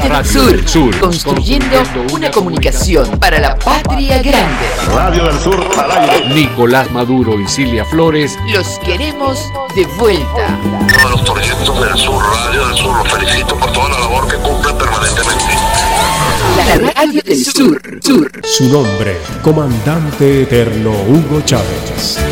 Radio del Sur, construyendo una comunicación para la patria grande. Radio del Sur al aire. Nicolás Maduro y Cilia Flores Los queremos de vuelta. Todos los torrientos del Sur, Radio del Sur, los felicito por toda la labor que cumplen permanentemente. La Radio del Sur. Su nombre, Comandante Eterno Hugo Chávez.